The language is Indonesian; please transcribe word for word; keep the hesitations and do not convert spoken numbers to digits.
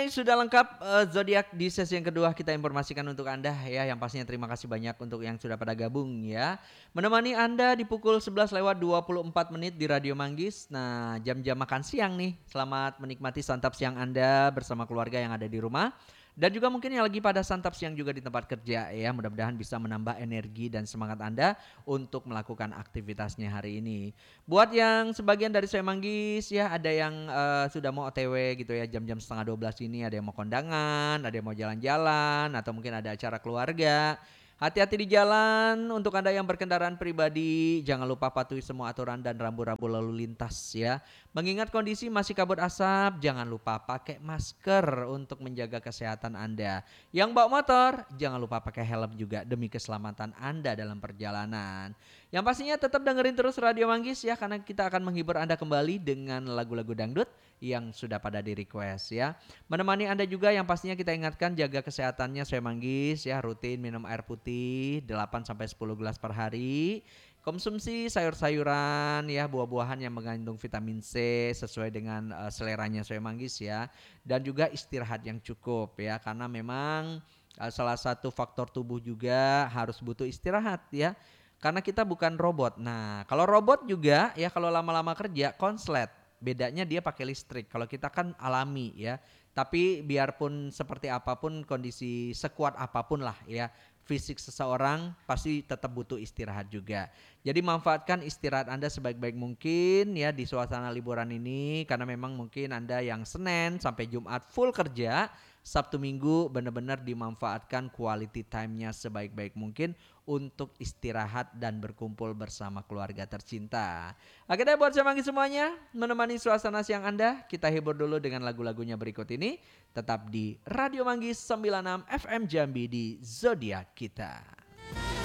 Sudah lengkap uh, zodiak di sesi yang kedua kita informasikan untuk Anda ya. Yang pastinya terima kasih banyak untuk yang sudah pada gabung ya. Menemani Anda di pukul sebelas lewat dua puluh empat menit di Radio Manggis. Nah, jam-jam makan siang nih. Selamat menikmati santap siang Anda bersama keluarga yang ada di rumah. Dan juga mungkin yang lagi pada santap siang juga di tempat kerja ya. Mudah-mudahan bisa menambah energi dan semangat Anda untuk melakukan aktivitasnya hari ini. Buat yang sebagian dari saya Manggis ya, ada yang uh, sudah mau O T W gitu ya, jam-jam setengah dua belas ini, ada yang mau kondangan, ada yang mau jalan-jalan, atau mungkin ada acara keluarga. Hati-hati di jalan. Untuk Anda yang berkendaraan pribadi, jangan lupa patuhi semua aturan dan rambu-rambu lalu lintas ya. Mengingat kondisi masih kabut asap, jangan lupa pakai masker untuk menjaga kesehatan Anda. Yang bawa motor, jangan lupa pakai helm juga demi keselamatan Anda dalam perjalanan. Yang pastinya tetap dengerin terus Radio Manggis ya, karena kita akan menghibur Anda kembali dengan lagu-lagu dangdut yang sudah pada di request ya. Menemani Anda juga yang pastinya kita ingatkan jaga kesehatannya saya Manggis ya, rutin minum air putih delapan sampai sepuluh gelas per hari. Konsumsi sayur-sayuran ya, buah-buahan yang mengandung vitamin C sesuai dengan uh, seleranya saya Manggis ya. Dan juga istirahat yang cukup ya, karena memang uh, salah satu faktor tubuh juga harus butuh istirahat ya. Karena kita bukan robot. Nah, kalau robot juga ya, kalau lama-lama kerja konslet. Bedanya dia pakai listrik. Kalau kita kan alami ya. Tapi biarpun seperti apapun kondisi, sekuat apapun lah ya, fisik seseorang pasti tetap butuh istirahat juga. Jadi manfaatkan istirahat Anda sebaik-baik mungkin ya di suasana liburan ini, karena memang mungkin Anda yang Senin sampai Jumat full kerja, Sabtu Minggu benar-benar dimanfaatkan quality time-nya sebaik-baik mungkin untuk istirahat dan berkumpul bersama keluarga tercinta. Oke deh buat semanggi semuanya, menemani suasana siang Anda, kita hibur dulu dengan lagu-lagunya berikut ini. Tetap di Radio Manggis sembilan puluh enam F M Jambi di Zodiak kita.